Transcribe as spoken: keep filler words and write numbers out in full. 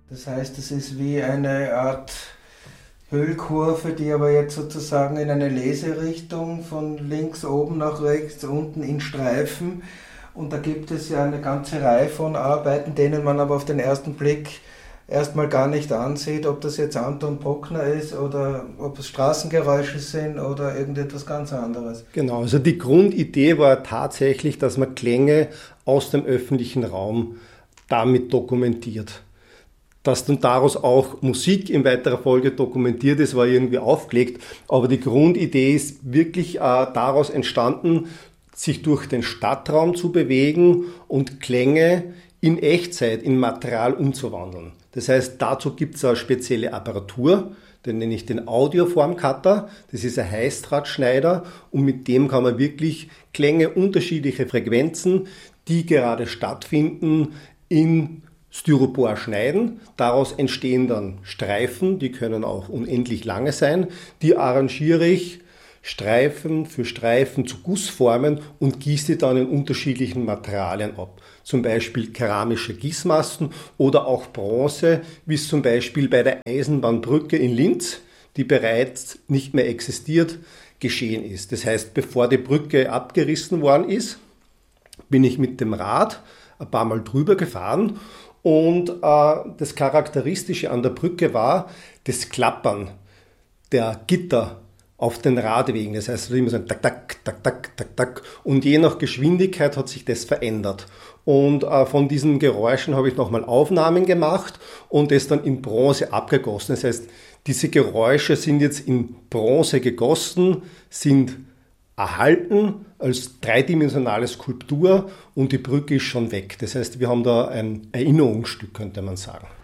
Das heißt, es ist wie eine Art Hüllkurve, die aber jetzt sozusagen in eine Leserichtung von links oben nach rechts unten in Streifen. Und da gibt es ja eine ganze Reihe von Arbeiten, denen man aber auf den ersten Blick erstmal gar nicht ansieht, ob das jetzt Anton Bruckner ist oder ob es Straßengeräusche sind oder irgendetwas ganz anderes. Genau, also die Grundidee war tatsächlich, dass man Klänge aus dem öffentlichen Raum damit dokumentiert. Dass dann daraus auch Musik in weiterer Folge dokumentiert ist, war irgendwie aufgelegt. Aber die Grundidee ist wirklich äh, daraus entstanden, sich durch den Stadtraum zu bewegen und Klänge in Echtzeit, in Material umzuwandeln. Das heißt, dazu gibt es eine spezielle Apparatur, den nenne ich den Audioform-Cutter. Das ist ein Heißdrahtschneider und mit dem kann man wirklich Klänge unterschiedliche Frequenzen, die gerade stattfinden, in Styropor schneiden. Daraus entstehen dann Streifen, die können auch unendlich lange sein. Die arrangiere ich Streifen für Streifen zu Gussformen und gieße dann in unterschiedlichen Materialien ab. Zum Beispiel keramische Gießmassen oder auch Bronze, wie es zum Beispiel bei der Eisenbahnbrücke in Linz, die bereits nicht mehr existiert, geschehen ist. Das heißt, bevor die Brücke abgerissen worden ist, bin ich mit dem Rad ein paar Mal drüber gefahren und äh, das Charakteristische an der Brücke war das Klappern der Gitter auf den Radwegen. Das heißt, immer so ein tak, tak, tak, tak, tak, tak. Und je nach Geschwindigkeit hat sich das verändert. Und äh, von diesen Geräuschen habe ich nochmal Aufnahmen gemacht und das dann in Bronze abgegossen. Das heißt, diese Geräusche sind jetzt in Bronze gegossen, sind erhalten als dreidimensionale Skulptur und die Brücke ist schon weg. Das heißt, wir haben da ein Erinnerungsstück, könnte man sagen.